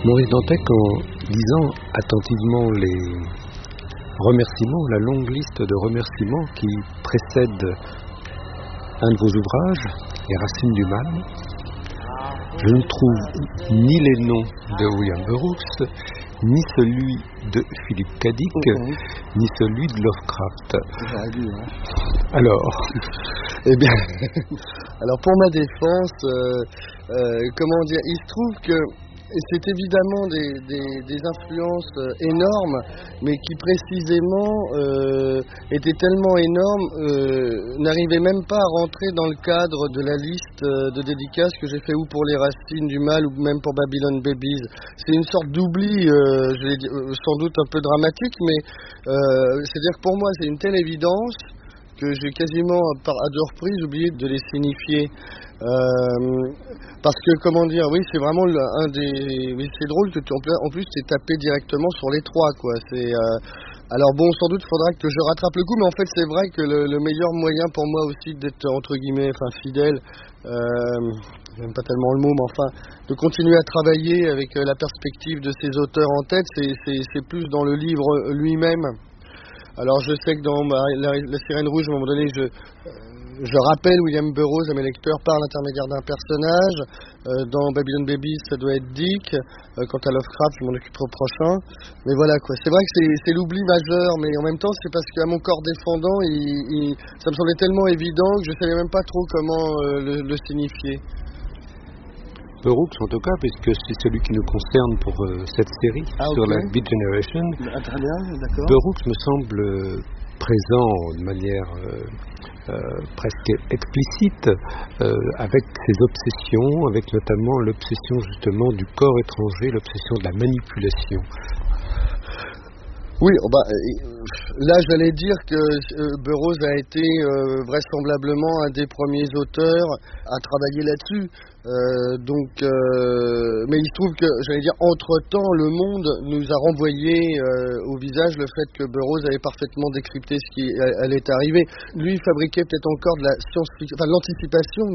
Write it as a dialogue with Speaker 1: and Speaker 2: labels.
Speaker 1: Maurice Dantec, en lisant attentivement les remerciements, la longue liste de remerciements qui précède un de vos ouvrages, Les Racines du Mal, je ne trouve ni les noms de William Burroughs, ni celui de Philippe K. Dick, ni celui de Lovecraft. Alors,
Speaker 2: eh bien, alors pour ma défense, comment dire, il se trouve que c'est évidemment des influences énormes, mais qui précisément étaient tellement énormes, n'arrivaient même pas à rentrer dans le cadre de la liste de dédicaces que j'ai fait ou pour Les Racines du Mal ou même pour Babylon Babies. C'est une sorte d'oubli, sans doute un peu dramatique, mais c'est-à-dire que pour moi c'est une telle évidence que j'ai quasiment à deux reprises oublié de les signifier. Parce que, comment dire, oui, c'est vraiment un des... Oui, c'est drôle que en plus tu es tapé directement sur les trois, quoi. Alors bon, sans doute faudra que je rattrape le coup, mais en fait c'est vrai que le meilleur moyen pour moi aussi d'être, entre guillemets, fidèle, j'aime pas tellement le mot, mais enfin, de continuer à travailler avec la perspective de ces auteurs en tête, c'est plus dans le livre lui-même. Alors je sais que dans la Sirène Rouge, à un moment donné, je rappelle William Burroughs à mes lecteurs par l'intermédiaire d'un personnage. Dans Babylon Babies, ça doit être Dick. Quant à Lovecraft, je m'en occuperai au prochain. Mais voilà, quoi. C'est vrai que c'est l'oubli majeur, mais en même temps, c'est parce qu'à mon corps défendant, ça me semblait tellement évident que je savais même pas trop comment le signifier.
Speaker 1: Burroughs, en tout cas, puisque c'est celui qui nous concerne pour cette série sur la Beat Generation.
Speaker 2: Très bien, d'accord.
Speaker 1: Burroughs me semble présent de manière presque explicite avec ses obsessions, avec notamment l'obsession justement du corps étranger, l'obsession de la manipulation.
Speaker 2: Oui, là j'allais dire que Burroughs a été vraisemblablement un des premiers auteurs à travailler là-dessus. Mais il se trouve que, j'allais dire, entre-temps, le monde nous a renvoyé au visage le fait que Burroughs avait parfaitement décrypté ce qui allait arriver. Lui, il fabriquait peut-être encore de la science-fiction, de l'anticipation,